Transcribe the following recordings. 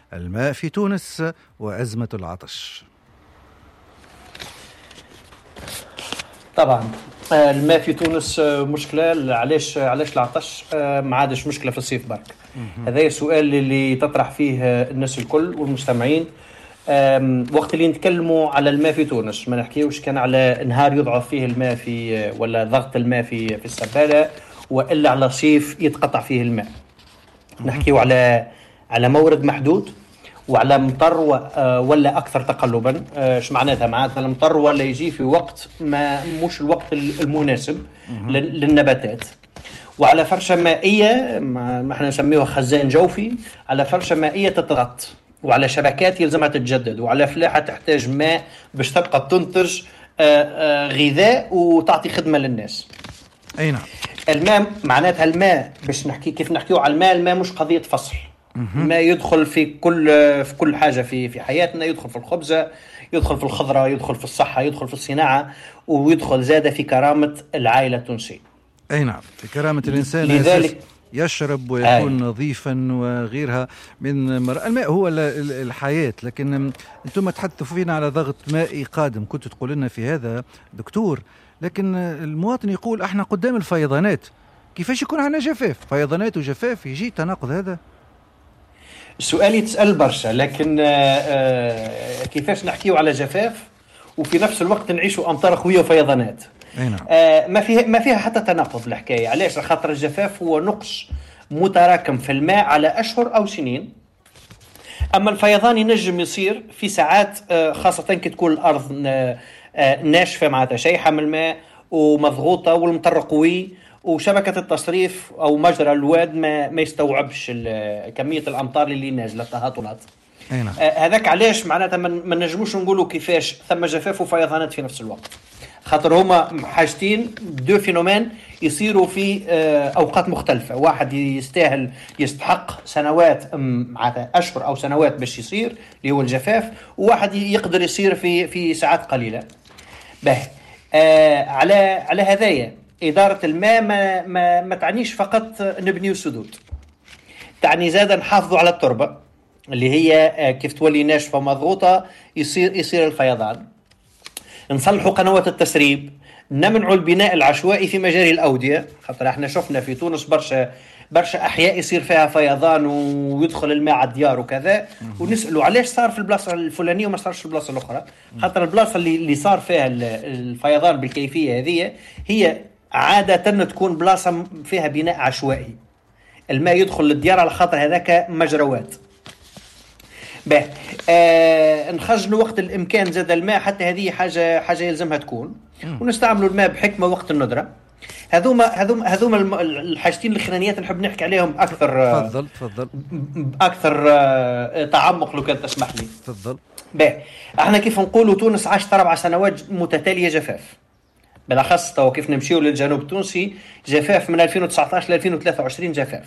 الماء في تونس وأزمة العطش. طبعا الماء في تونس مشكلة. علاش العطش ما عادش مشكلة في الصيف برك؟ هذا السؤال اللي تطرح فيه الناس الكل والمستمعين. وقت اللي نتكلموا على الماء في تونس ما نحكيوش كان على نهار يضعف فيه الماء في ولا ضغط الماء في السبالة، وإلا على صيف يتقطع فيه الماء. نحكيو على مورد محدود وعلى مطر ولا أكثر تقلبا. ايش معناتها المطر ولا يجي في وقت ما مش الوقت المناسب للنباتات، وعلى فرشة مائية ما احنا نسميها خزان جوفي، على فرشة مائية تتغط، وعلى شبكات يلزمها تتجدد، وعلى فلاحة تحتاج ماء باش تبقى تنتج غذاء وتعطي خدمة للناس. أي نعم. الماء معناتها الماء باش نحكي كيف نحكيو على الماء مش قضية فصل. الماء يدخل في كل حاجة في حياتنا، يدخل في الخبزة، يدخل في الخضرة، يدخل في الصحة، يدخل في الصناعة، ويدخل زادة في كرامة العائلة التونسية. أي نعم، في كرامة الإنسان. لذلك يشرب ويكون نظيفا وغيرها من الماء هو الحياة. لكن أنتم تحدثوا فينا على ضغط مائي قادم، كنت تقول لنا في هذا دكتور، لكن المواطن يقول احنا قدام الفيضانات، كيفاش يكون عندنا جفاف؟ فيضانات وجفاف، يجي تناقض هذا؟ السؤال يتسأل برشا، لكن كيفاش نحكيو على جفاف وفي نفس الوقت نعيشوا أمطار قوية وفيضانات؟ نعم. ما فيها حتى تناقض الحكاية. علاش؟ خاطر الجفاف هو نقص متراكم في الماء على أشهر أو سنين. أما الفيضان ينجم يصير في ساعات، خاصة كي تكون الأرض ناشفة معناتها شيحة من الماء ومضغوطة والمطر قوي، وشبكة التصريف أو مجرى الواد ما يستوعبش كمية الأمطار اللي نازلة تهاطلات. هذاك علاش معناتها ما نجموش نقولوا كيفاش ثم جفاف وفيضانات في نفس الوقت، خاطر هما حاجتين دو فينومين يصيروا في أوقات مختلفة. واحد يستحق سنوات معناتها أشهر أو سنوات باش يصير اللي هو الجفاف، وواحد يقدر يصير في ساعات قليلة. على هذايا إدارة الماء ما تعنيش فقط نبني سدود، تعني زادا نحافظوا على التربة اللي هي كيف تولي ناشفة ومضغوطة يصير الفيضان، نصلحوا قنوات التسريب، نمنعوا البناء العشوائي في مجاري الأودية. خاطر احنا شفنا في تونس برشا أحياء يصير فيها فيضان ويدخل الماء على الديار وكذا، ونسألوا علاش صار في البلاصة الفلانية وما صارش في البلاصة الأخرى. خاطر البلاصة اللي صار فيها الفيضان بالكيفية هذه هي عادة تكون بلاصة فيها بناء عشوائي، الماء يدخل للديار على خاطر هذاك مجروات. نخزنوا وقت الإمكان زاد الماء، حتى هذه حاجة يلزمها تكون، ونستعملوا الماء بحكمة وقت الندرة. هذوما الحاجتين الأخرانيات نحب نحكي عليهم أكثر. تفضل أكثر تعمق لو كان تسمح لي. تفضل. احنا كيف نقولوا تونس عاشت 4 سنوات متتالية جفاف، بالأخص تو كيف نمشيو للجنوب التونسي جفاف من 2019 ل 2023 جفاف.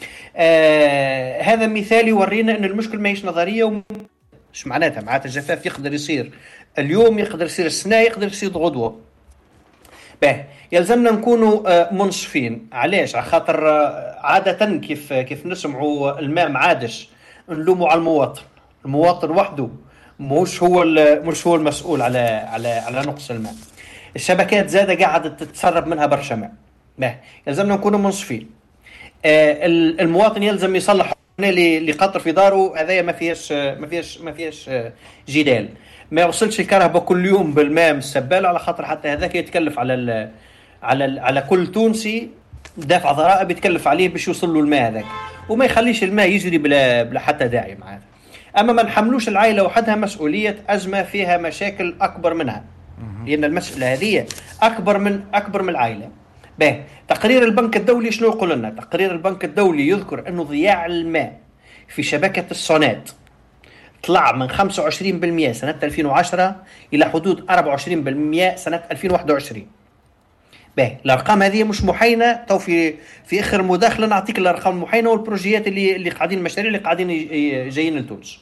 هذا مثال يورينا أن المشكل ما هيش نظرية. مش معناتها الجفاف يقدر يصير اليوم، يقدر يصير السنة، يقدر يصير غدوة. يلزمنا نكونوا منصفين. علاش؟ خاطر عادة كيف نسمعوا الماء معادش نلوموا على المواطن وحده مش هو المسؤول على نقص الماء. الشبكات زادة قاعدة تتسرب منها برشا ماء. يلزمنا نكونوا منصفين. المواطن يلزم يصلح لقطر في داره، هذايا ما فيهاش جدال. ما يوصلش الكهرباء كل يوم بالماء من السبال، على خاطر حتى هذاك يتكلف على كل تونسي دافع ضرائب يتكلف عليه باش يوصل له الماء هذاك، وما يخليش الماء يجري بلا حتى داعي معاه. اما ما نحملوش العائله وحدها مسؤوليه ازمه فيها مشاكل اكبر منها، لان المساله هذه اكبر من العائله. تقرير البنك الدولي شنو يقول لنا؟ تقرير البنك الدولي يذكر انه ضياع الماء في شبكه الصونات طلع من 25% سنه 2010 الى حدود 24% سنه 2021. الارقام هذه مش محينه. تو في اخر مداخله نعطيك الارقام المحينه والبروجيات اللي قاعدين، المشاريع اللي قاعدين جايين لتونس.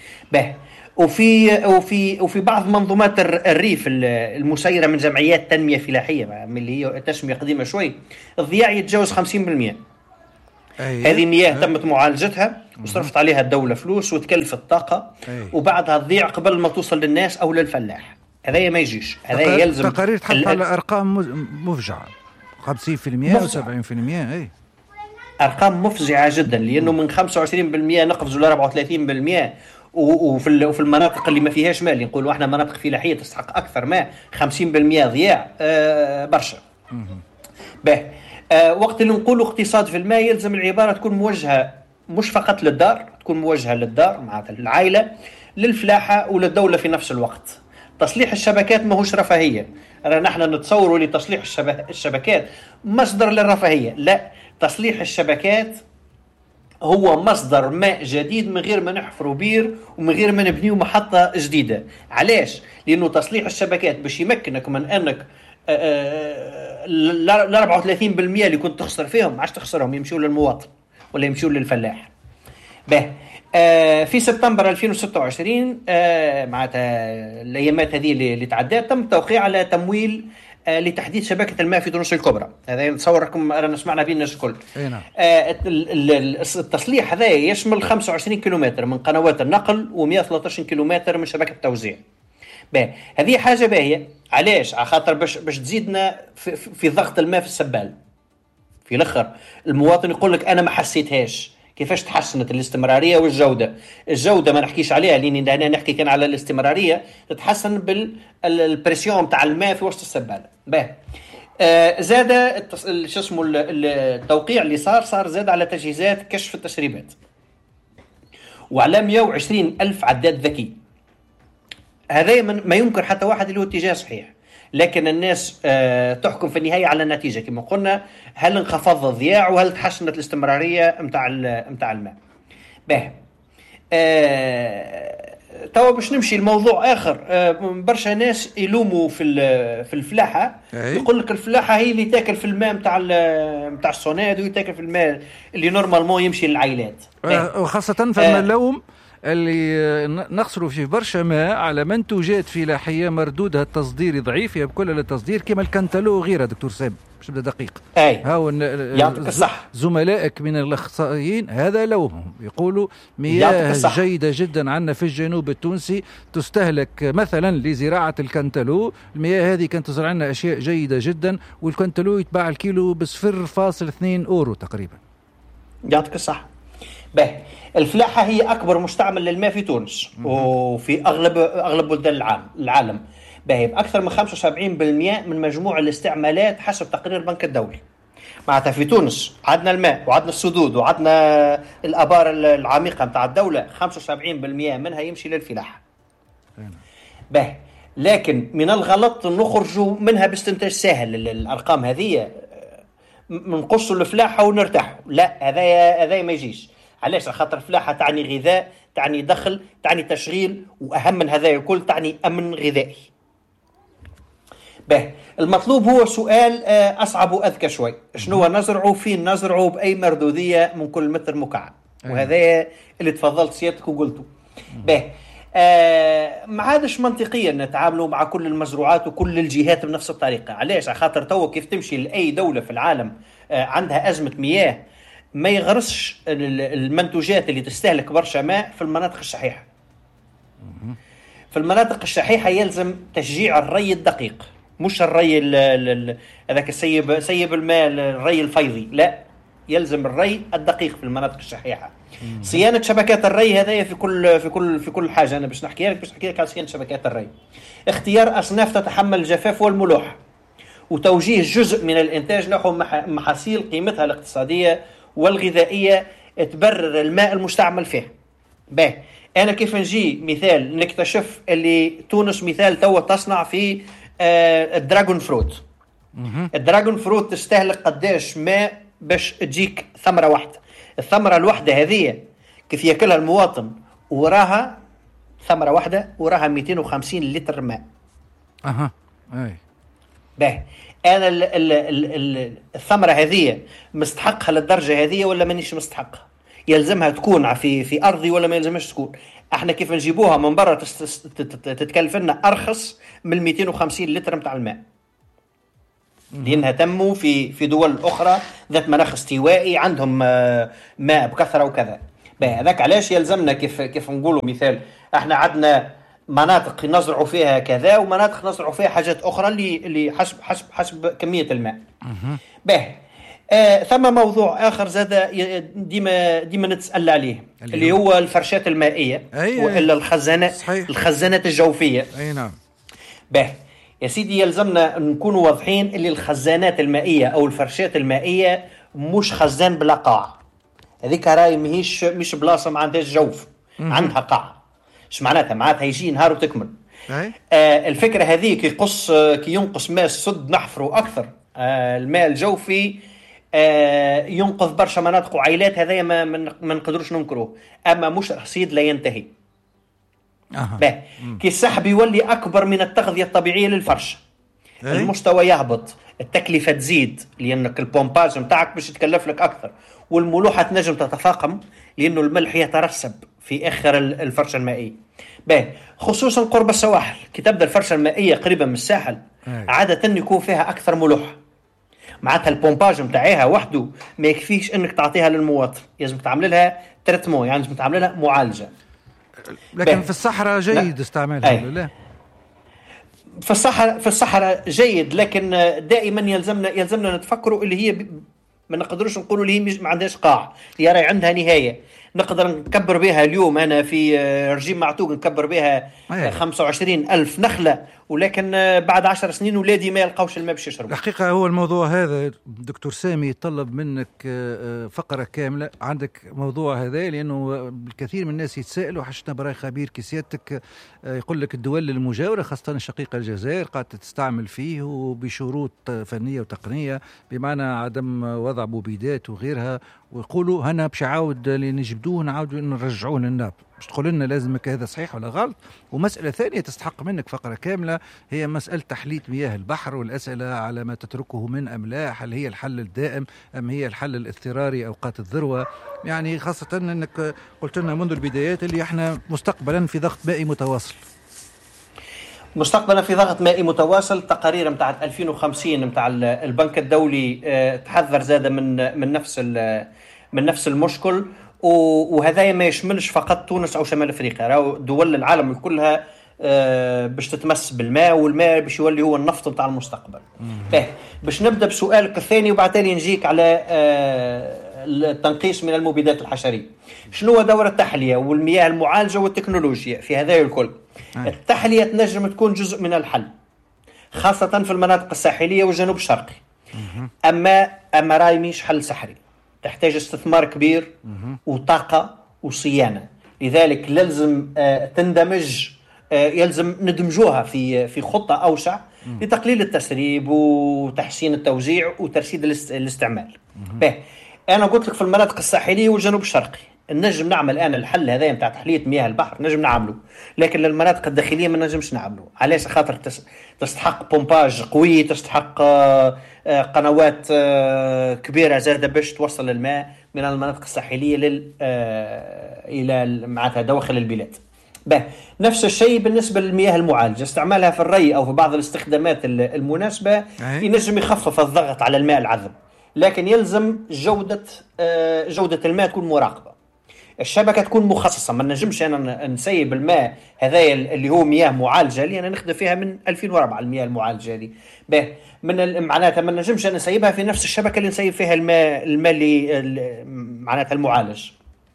وفي بعض منظومات الريف المسيره من جمعيات تنميه فلاحيه من اللي هي تسميه قديمه شوي، الضياع يتجاوز 50%. هذه مياه تمت معالجتها وصرفت عليها الدولة فلوس وتكلف الطاقة وبعدها تضيع قبل ما توصل للناس أو للفلاح. هذا ما يجيش، هذا يلزم تقارير تحط على أرقام مفجعة 50% و 70%. أي أرقام مفزعة جدا، لأنه من 25% نقفزوا ل 34%، وفي المناطق اللي ما فيهاش ماء، اللي نقولوا احنا مناطق فلاحية تستحق أكثر ماء، 50% ضياع برشا. به وقت اللي نقولوا اقتصاد في الماء يلزم العبارة تكون موجهة مش فقط للدار، تكون موجهة للدار مع العائلة، للفلاحة وللدولة في نفس الوقت. تصليح الشبكات ما هوش رفاهية، نحن نتصوروا لتصليح الشبكات مصدر للرفاهية، لا، تصليح الشبكات هو مصدر ماء جديد من غير ما نحفروا بير ومن غير ما نبنيوا محطة جديدة. علاش؟ لأنه تصليح الشبكات باش يمكنك من أنك ال 34% اللي كنت تخسر فيهم عاش تخسرهم يمشوا للمواطن ولا يمشوا للفلاح. به في سبتمبر 2026 معناتها الايامات هذه اللي تعدات تم التوقيع على تمويل لتحديث شبكه الماء في تونس الكبرى. هذا نتصوركم رانا سمعنا به الناس الكل. التصليح هذا يشمل 25 كيلومتر من قنوات النقل و113 كيلومتر من شبكه التوزيع. هذه حاجه باهيه. علاش؟ على خاطر باش تزيدنا في ضغط الماء في السبال. في الاخر المواطن يقول لك انا ما حسيتهاش. كيفاش تحسنت الاستمراريه والجوده؟ الجوده ما نحكيش عليها، لاني هنا نحكي كان على الاستمراريه، تتحسن بالبريسيون تاع الماء في وسط السباله. زاد شو اسمه التوقيع اللي صار زاد على تجهيزات كشف التسريبات وعلى 120 ألف عداد ذكي. هذا ما يمكن حتى واحد اللي هو اتجاه صحيح، لكن الناس تحكم في النهاية على النتيجة كما قلنا، هل انخفض الضياع وهل تحسنت الاستمرارية متاع الماء. توا باش نمشي الموضوع آخر. برشا ناس يلوموا في الفلاحة، يقول لك الفلاحة هي اللي تاكل في الماء متاع الصناد ويتاكل في الماء اللي نورمالمون يمشي للعائلات. وخاصة فما اللوم اللي نخسروا فيه برشا ماء على منتوجات فلاحيه مردودها التصديري ضعيف، يبكل للتصدير كما الكنتالو وغيرها. دكتور سام باش نبدا دقيق. هاو يعطيك الصح. زملائك من الاخصائيين هذا لومهم، يقولوا مياه جيده جدا عندنا في الجنوب التونسي تستهلك مثلا لزراعه الكنتالو. المياه هذه كانت تزرع لنا اشياء جيده جدا، والكنتالو يتباع الكيلو ب 0.2 أورو تقريبا. يعطيك الصح. الفلاحة هي أكبر مستعمل للماء في تونس وفي أغلب بلدان العالم. بأكثر من 75% من مجموع الاستعمالات حسب تقرير البنك الدولي. معناتها في تونس عندنا الماء وعندنا السدود وعندنا الآبار العميقة متاع الدولة، 75% منها يمشي للفلاحة. لكن من الغلط نخرجوا منها باستنتاج سهل. الأرقام هذه منقصوا الفلاحة ونرتاحوا، لا، هذا ما يجيش. علاش؟ خاطر الفلاحة تعني غذاء، تعني دخل، تعني تشغيل، وأهم من هذا الكل تعني أمن غذائي. المطلوب هو سؤال أصعب وأذكى شوي. شنو نزرعه؟ فين نزرعه؟ بأي مردودية من كل متر مكعب؟ وهذا اللي تفضلت سيادتك وقلته. ما عادش منطقيا نتعاملوا مع كل المزروعات وكل الجهات بنفس الطريقة. علاش؟ خاطر تو كيف تمشي لأي دولة في العالم عندها أزمة مياه، ما يغرسش المنتوجات اللي تستهلك برشا ماء في المناطق الشحيحة. في المناطق الشحيحة يلزم تشجيع الري الدقيق، مش الري هذاك سيب الماء، الري الفيضي، لا، يلزم الري الدقيق في المناطق الشحيحة. صيانة شبكات الري هذه في كل حاجة. أنا باش نحكي لك على صيانة شبكات الري. اختيار أصناف تتحمل الجفاف والملوحة، وتوجيه جزء من الإنتاج نحو محاصيل قيمتها الاقتصادية والغذائية تبرر الماء المستعمل فيه. أنا كيف نجي مثال نكتشف اللي تونس مثال توا تصنع في الدراغون فروت. الدراغون فروت تستهلك قداش ماء باش تجيك ثمرة واحدة. الثمرة الواحدة هذه كيف يأكلها المواطن وراها ثمرة واحدة وراها 250 لتر ماء. أنا الثمرة هذه مستحقها للدرجة هذه ولا مانيش مستحقها؟ يلزمها تكون في أرضي ولا ما يلزمش تكون؟ احنا كيف نجيبوها من برا تتكلف لنا أرخص من 250 لتر متاع الماء، لأنها تموا في دول أخرى ذات مناخ استوائي عندهم ماء بكثرة وكذا. هذاك علاش يلزمنا كيف نقولوا مثال، احنا عندنا مناطق نزرعوا فيها كذا ومناطق نزرعوا فيها حاجات اخرى اللي حسب كميه الماء. باهي. ثم موضوع اخر زاد ديما نتسأل عليه اللي هو الفرشات المائيه والا الخزانات الجوفيه. اي نعم. باهي يا سيدي، يلزمنا نكونوا واضحين اللي الخزانات المائيه او الفرشات المائيه مش خزان بلا قاع. هذيك راي مش بلاصه ما عندهاش جوف، عندها قاع. ايش معناتها يجي نهار وتكمل. الفكره هذه كي ينقص ماء السد نحفره اكثر. الماء الجوفي ينقذ برشا مناطق وعائلات، هذايا ما نقدروش ننكروه، اما مش رصيد لا ينتهي. كي السحب يولي اكبر من التغذيه الطبيعيه للفرش، المستوى يهبط، التكلفه تزيد لانك البومباج نتاعك باش يتكلف لك اكثر، والملوحه تنجم تتفاقم لانه الملح يترسب في اخر الفرشه المائيه. خصوصا قرب السواحل، كي تبدا الفرشه المائيه قريبه من الساحل عاده يكون فيها اكثر ملوحه. معناتها البومباج نتاعها وحده ما يكفيش انك تعطيها للمواطن، لازم تعمل لها تريتمون، يعني لازم تعمل لها معالجه. لكن في الصحراء جيد استعمالها ولا لا؟ في الصحراء جيد، لكن دائما يلزمنا نتفكروا اللي هي ما نقدروش نقولوا اللي هي ما عندهاش قاع، هي راهي عندها نهايه. نقدر نكبر بها اليوم انا في رجيم معتوق نكبر بها 25,000 نخله، ولكن بعد 10 سنين ولادي ما يلقاوش الماء باش يشربوا. الحقيقه هو الموضوع هذا دكتور سامي يطلب منك فقره كامله. عندك موضوع هذا لانه الكثير من الناس يتسائلوا، حشنا براي خبير كسيادتك يقول لك الدول المجاوره خاصه الشقيقه الجزائر قاعده تستعمل فيه وبشروط فنيه وتقنيه، بمعنى عدم وضع مبيدات وغيرها، ويقولوا هنا باش عاود اللي نجبدوه نعاودوا نرجعوه للناب. باش تقول لنا لازمك هذا صحيح ولا غلط؟ ومسألة ثانية تستحق منك فقرة كاملة، هي مسألة تحلية مياه البحر والأسئلة على ما تتركه من أملاح، هل هي الحل الدائم أم هي الحل الاضطراري أوقات الذروة؟ يعني خاصة أنك قلت لنا منذ البدايات اللي احنا مستقبلا في ضغط مائي متواصل. مستقبلا في ضغط مائي متواصل. تقارير متاع 2050 متاع البنك الدولي تحذر زاد من نفس المشكل، وهذا ما يشملش فقط تونس او شمال افريقيا، راهو دول العالم كلها باش تتمس بالماء، والماء باش يولي هو النفط نتاع المستقبل. باش نبدا بسؤالك الثاني وبعد تالي نجيك على التنقيص من المبيدات الحشريه. شنو هو دور التحليه والمياه المعالجه والتكنولوجيا في هذا الكل؟ التحليه تنجم تكون جزء من الحل خاصه في المناطق الساحليه والجنوب الشرقي، اما راي مش حل سحري، تحتاج استثمار كبير وطاقة وصيانة. لذلك لازم تندمج، يلزم ندمجوها في خطة أوسع لتقليل التسريب وتحسين التوزيع وترشيد الاستعمال. أنا قلت لك في المناطق الساحلية والجنوب الشرقي نجم نعمل أنا الحل هذا متاع تحلية مياه البحر نجم نعمله، لكن للمناطق الداخلية ما نجمش نعمله. علاش؟ خاطر تستحق بومباج قوي، تستحق قنوات كبيرة زادة باش توصل الماء من المناطق الساحلية إلى معناتها دواخل البلاد. نفس الشيء بالنسبة للمياه المعالجة، استعمالها في الري أو في بعض الاستخدامات المناسبة ينجم يخفف الضغط على الماء العذب، لكن يلزم جودة الماء تكون مراقبة، الشبكة تكون مخصصة. ما نجمش أنا نسيب الماء هذا اللي هو مياه معالجة اللي أنا نخدم فيها من 2004 المياه المعالجة هذه من معناتها ما نجمش أنا نسيبها في نفس الشبكة اللي نسيب فيها الماء اللي معناتها المعالج.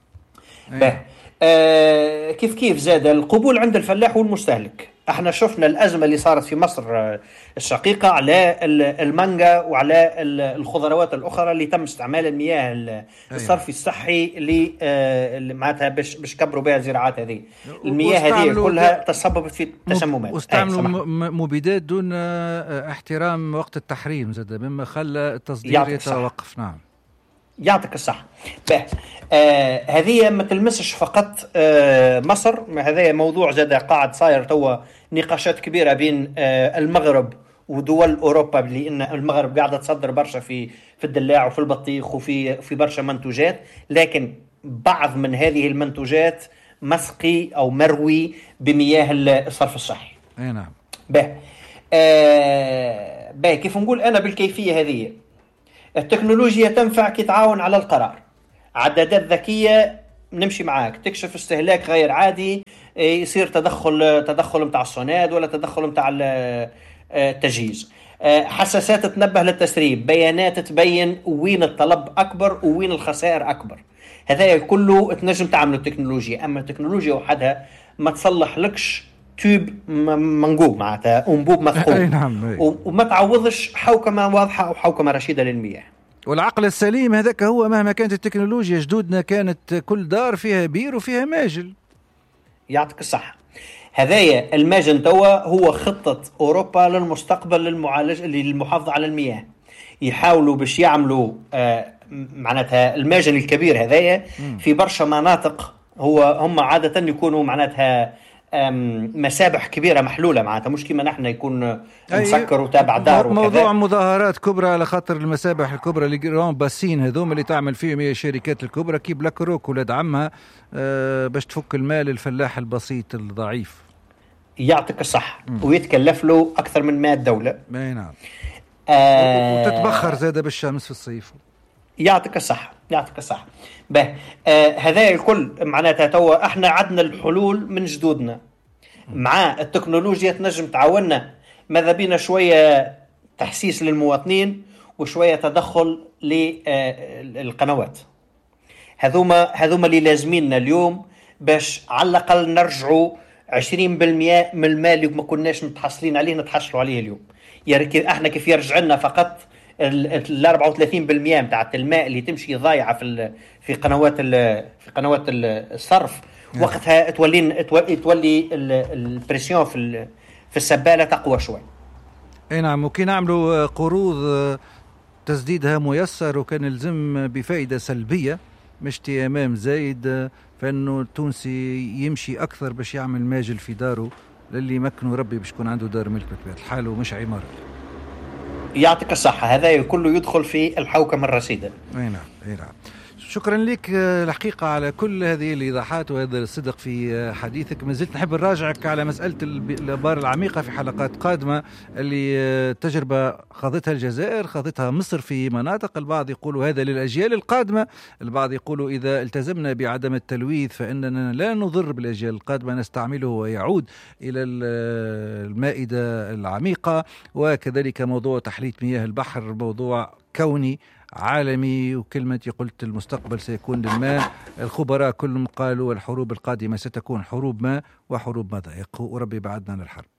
كيف زاد القبول عند الفلاح والمستهلك. احنا شفنا الأزمة اللي صارت في مصر الشقيقة على المانجا وعلى الخضروات الأخرى اللي تم استعمال المياه الصرف الصحي اللي معناتها باش كبروا بها الزراعات هذه. المياه هذه كلها تسببت في تسممات واستعملوا مبيدات دون احترام وقت التحريم زاد، مما خلى التصدير يتوقف. نعم يعطيك الصح. هذه ما تلمسش فقط مصر، هذا موضوع زاد قاعد صاير توا نقاشات كبيرة بين المغرب ودول أوروبا، لأن المغرب قاعدة تصدر برشا في الدلاع وفي البطيخ وفي برشا منتوجات، لكن بعض من هذه المنتوجات مسقي أو مروي بمياه الصرف الصحي. نعم. كيف نقول أنا بالكيفية هذه؟ التكنولوجيا تنفع كي تعاون على القرار. عدادات ذكية نمشي معاك، تكشف استهلاك غير عادي، يصير تدخل متاع الصناد ولا تدخل متاع التجهيز. حساسات تنبه للتسريب، بيانات تبين وين الطلب أكبر وين الخسائر أكبر. هذا كله تنجم تعمل التكنولوجيا، أما التكنولوجيا وحدها ما تصلح لكش توب منقوب معناتها أنبوب مثقوب. نعم. وما تعوضش حوكمة واضحة أو حوكمة رشيدة للمياه. والعقل السليم هذاك هو مهما كانت التكنولوجيا، جدودنا كانت كل دار فيها بير وفيها ماجل. يعطيك الصحة. هذايا الماجن توا هو خطة أوروبا للمستقبل للمحافظة على المياه. يحاولوا باش يعملوا معناتها الماجن الكبير هذايا في برشا مناطق. هم عادة يكونوا معناتها مسابح كبيرة محلولة، معناتها مش كما نحن يكون مسكر وتابع دار. موضوع مظاهرات كبرى على خاطر المسابح الكبرى اللي جران باسين هذوم اللي تعمل فيهم هي الشركات الكبرى كي بلاك روك ولاد عمها باش تفك المال الفلاح البسيط الضعيف. يعطيك الصح. ويتكلف له أكثر من 100 دولة. نعم. وتتبخر زادة بالشمس في الصيف. يعطيك الصح. يعطيك الصح. به هذا الكل معناتها توا احنا عدنا الحلول من جدودنا مع التكنولوجيا تنجم تعاوننا. ماذا بينا شوية تحسيس للمواطنين وشوية تدخل للقنوات. هذوما اللي لازميننا اليوم باش على الأقل نرجعوا 20% من المال اللي ما كناش متحصلين عليه نتحصلوا عليه اليوم. يعني احنا كيف يرجع لنا فقط ال 34% متاعت الماء اللي تمشي ضايعه في قنوات الصرف. وقتها تولي البريسيون في السباله تقوى شوي. اي نعم. وكي نعملوا قروض تسديدها ميسر وكان يلزم بفائده سلبيه مش امام زايد، فانه التونسي يمشي اكثر باش يعمل ماجل في داره للي يمكنه ربي باش يكون عنده دار ملك بطبيعه الحال ومش عماره. يعطيك الصحة. هذا كله يدخل في الحوكمة الرشيدة. اي نعم. اي نعم. شكرا لك الحقيقة على كل هذه الإيضاحات وهذا الصدق في حديثك. ما زلت نحب نراجعك على مسألة الآبار العميقة في حلقات قادمة، اللي تجربة خاضتها الجزائر خاضتها مصر في مناطق. البعض يقولوا هذا للأجيال القادمة، البعض يقولوا إذا التزمنا بعدم التلويث فإننا لا نضر بالأجيال القادمة، نستعمله ويعود إلى المائدة العميقة. وكذلك موضوع تحلية مياه البحر موضوع كوني عالمي، وكلمة قلت المستقبل سيكون للماء. الخبراء كلهم قالوا الحروب القادمة ستكون حروب ماء وحروب مضايق، وربي بعدنا عن الحرب.